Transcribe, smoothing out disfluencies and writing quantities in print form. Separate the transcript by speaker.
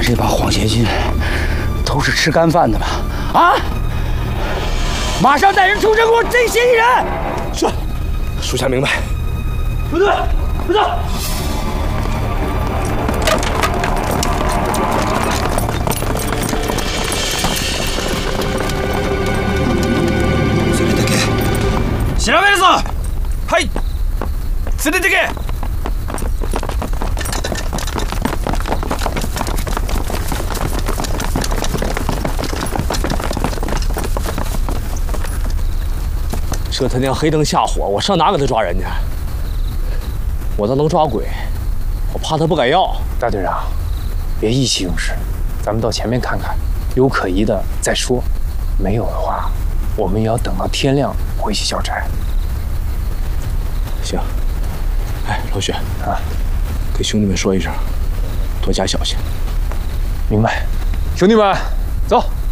Speaker 1: 这帮皇协军都是吃干饭的吧？啊！马上带人出城给我贼袭一人！
Speaker 2: 是，属下明白。
Speaker 1: 部队，快走！
Speaker 2: 調べるぞ。はい。連れてけ。
Speaker 3: 这他娘黑灯瞎火，我上哪给他抓人去？我倒能抓鬼，我怕他不敢要。
Speaker 4: 大队长，别意气用事，咱们到前面看看，有可疑的再说，没有的话，我们也要等到天亮回去交差。
Speaker 3: 行。哎，老许啊，给兄弟们说一声，多加小心。
Speaker 4: 明白。兄弟们，走。